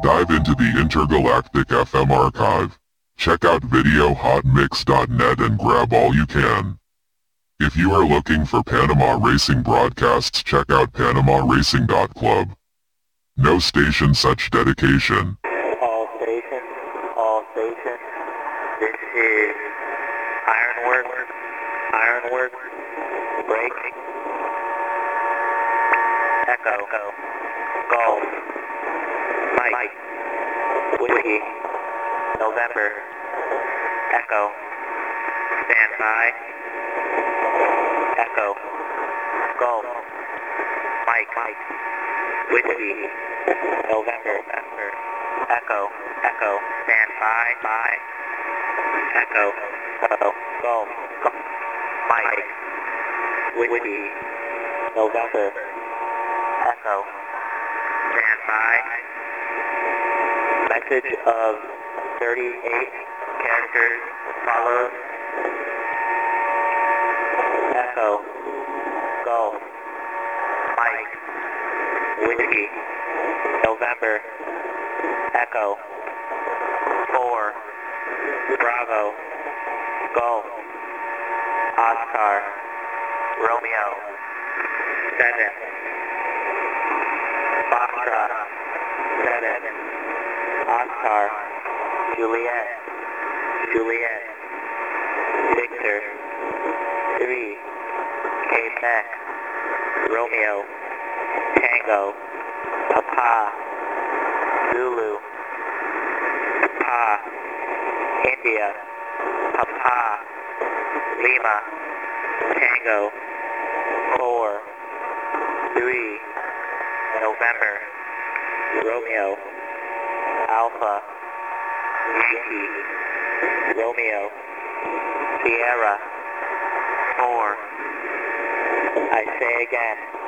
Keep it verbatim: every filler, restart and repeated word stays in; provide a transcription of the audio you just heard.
Dive into the intergalactic F M archive. Check out video hot mix dot net and grab all you can. If you are looking for Panama racing broadcasts, check out panama racing dot club. No station such dedication. All stations, all stations. This is Ironworks, Ironworks, break, Echo, Golf, Mike, Whiskey, November, Echo, stand by, Echo, Golf, Mike, Whiskey, November, Echo, Echo, stand by, by, Echo, Echo, Golf, Mike, Whiskey, November, Echo, stand by. Message of thirty-eight characters follows. Echo, Golf, Mike, Whiskey, November, Echo, four, Bravo, Golf, Oscar, Romeo, seven, Foxtrot, seven, Oscar, Juliet, Juliet, Victor, three, Quebec, Romeo, Tango, Papa, Zulu, Papa, India, Papa, Lima, Tango, four, three, November, Romeo, Alpha, Yankee, Romeo, Sierra, four, I say again,